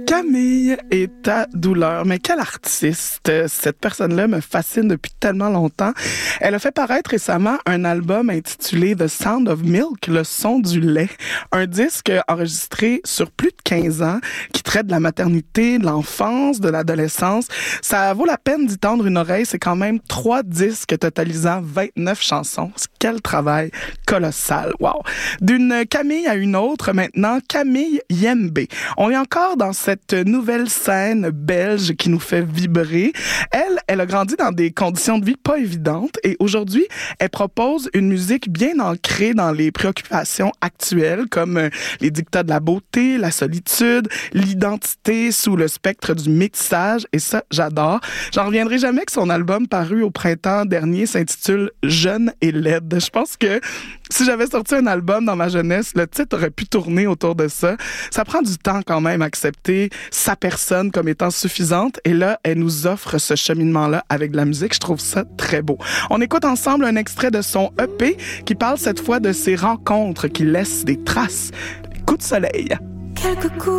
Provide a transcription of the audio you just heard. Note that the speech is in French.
Camille et ta douleur. Mais quelle artiste! Cette personne-là me fascine depuis tellement longtemps. Elle a fait paraître récemment un album intitulé The Sound of Milk, le son du lait. Un disque enregistré sur plus de 15 ans qui traite de la maternité, de l'enfance, de l'adolescence. Ça vaut la peine d'y tendre une oreille. C'est quand même 3 disques totalisant 29 chansons. Quel travail colossal. Wow! D'une Camille à une autre, maintenant, Camille Yembe. On est encore dans cette nouvelle scène belge qui nous fait vibrer. Elle a grandi dans des conditions de vie pas évidentes et aujourd'hui, elle propose une musique bien ancrée dans les préoccupations actuelles comme les dictats de la beauté, la solitude, l'identité sous le spectre du métissage et ça, j'adore. J'en reviendrai jamais que son album paru au printemps dernier s'intitule Jeune et laide. Je pense que si j'avais sorti un album dans ma jeunesse, le titre aurait pu tourner autour de ça. Ça prend du temps quand même à accepter sa personne comme étant suffisante. Et là, elle nous offre ce cheminement-là avec de la musique. Je trouve ça très beau. On écoute ensemble un extrait de son EP qui parle cette fois de ses rencontres qui laissent des traces. Coup de soleil. Quelques coups